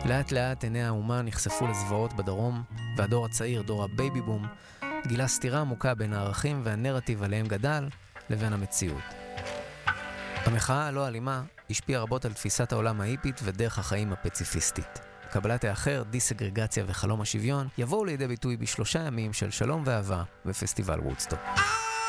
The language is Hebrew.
לאט לאט עיני האומה נחשפו לזוועות בדרום, והדור הצעיר, דור הבייבי בום, גילה סתירה עמוקה בין הערכים והנרטיב עליהם גדל לבין המציאות. המחאה הלא אלימה השפיעה רבות על תפיסת העולם ההיפית ודרך החיים הפציפיסטית. קבלת האחר, דיסגרגציה וחלום השוויון יבואו לידי ביטוי ב3 ימים של שלום ואהבה בפסטיבל וודסטוק.